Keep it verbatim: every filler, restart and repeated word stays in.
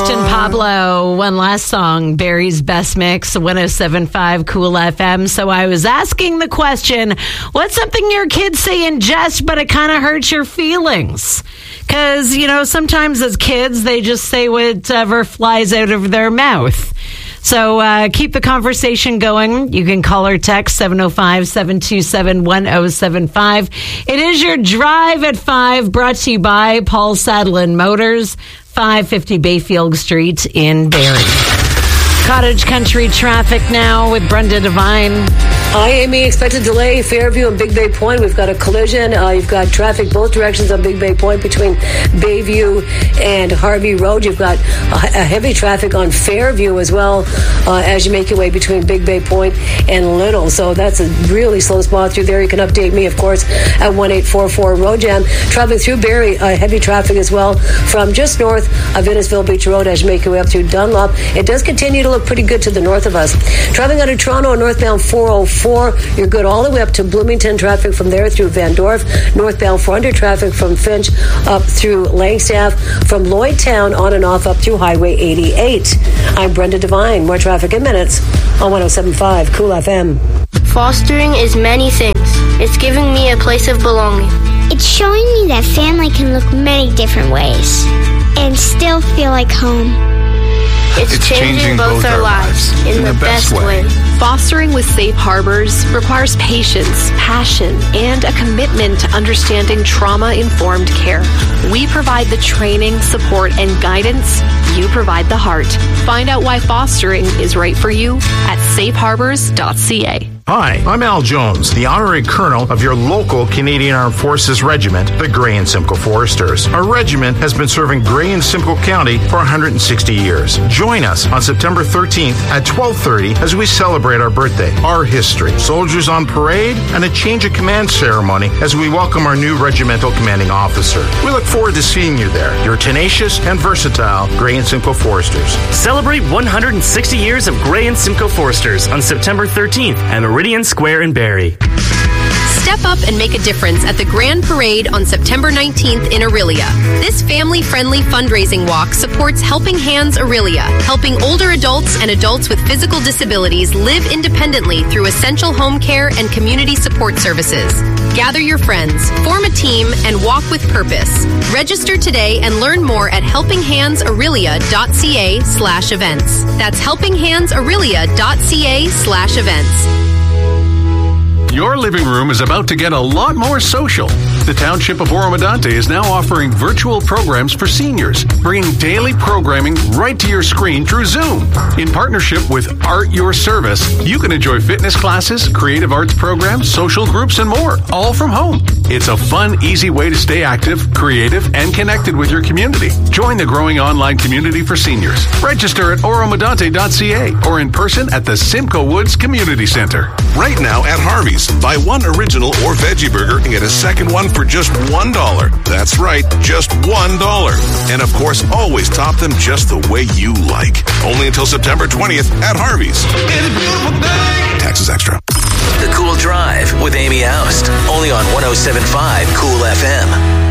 Austin Pablo, one last song, Barry's Best Mix, one oh seven point five Cool F M. So I was asking the question, what's something your kids say in jest, but it kind of hurts your feelings? Because, you know, sometimes as kids, they just say whatever flies out of their mouth. So uh, keep the conversation going. You can call or text seven oh five, seven two seven, one oh seven five. It is your Drive at five, brought to you by Paul Sadlin Motors, five fifty Bayfield Street in Barrie. Cottage Country traffic now with Brenda Devine. Hi, Amy. Expected delay, Fairview and Big Bay Point. We've got a collision. Uh, you've got traffic both directions on Big Bay Point between Bayview and Harvey Road. You've got a, a heavy traffic on Fairview as well uh, as you make your way between Big Bay Point and Little. So that's a really slow spot through there. You can update me, of course, at one eight four four Road Jam. Traveling through Barrie, uh, heavy traffic as well from just north of Innisfil Beach Road as you make your way up through Dunlop. It does continue to look pretty good to the north of us. Traveling out of Toronto, northbound four oh four. You're good all the way up to Bloomington. Traffic from there through Van Dorp. Northbound four hundred traffic from Finch up through Langstaff. From Lloydtown on and off up through Highway eighty-eight. I'm Brenda Devine. More traffic in minutes on one oh seven point five Cool F M. Fostering is many things. It's giving me a place of belonging. It's showing me that family can look many different ways and still feel like home. It's, it's changing, changing both, both our lives in, in the, the best, best way. way. Fostering with Safe Harbors requires patience, passion, and a commitment to understanding trauma-informed care. We provide the training, support, and guidance. You provide the heart. Find out why fostering is right for you at safe harbors dot c a. Hi, I'm Al Jones, the honorary colonel of your local Canadian Armed Forces regiment, the Grey and Simcoe Foresters. Our regiment has been serving Grey and Simcoe County for one hundred sixty years. Join us on September thirteenth at twelve thirty as we celebrate our birthday, our history, soldiers on parade, and a change of command ceremony as we welcome our new regimental commanding officer. We look forward to seeing you there. Your tenacious and versatile Grey and Simcoe Foresters. Celebrate one hundred sixty years of Grey and Simcoe Foresters on September thirteenth at Meridian Square in Barrie. Step up and make a difference at the Grand Parade on September nineteenth in Orillia. This family-friendly fundraising walk supports Helping Hands Orillia, helping older adults and adults with physical disabilities live independently through essential home care and community support services. Gather your friends, form a team, and walk with purpose. Register today and learn more at helping hands orillia dot c a slash events. That's helping hands orillia dot c a slash events. Your living room is about to get a lot more social. The Township of Oro-Medonte is now offering virtual programs for seniors, bringing daily programming right to your screen through Zoom. In partnership with Art Your Service, you can enjoy fitness classes, creative arts programs, social groups, and more, all from home. It's a fun, easy way to stay active, creative, and connected with your community. Join the growing online community for seniors. Register at oro medonte dot c a or in person at the Simcoe Woods Community Center. Right now at Harvey's, buy one original or veggie burger and get a second one for just one dollar. That's right, just one dollar. And of course, always top them just the way you like. Only until September twentieth at Harvey's. It's a beautiful day. Taxes extra. The Cool Drive with Amy Oust. Only on one oh seven point five Cool F M.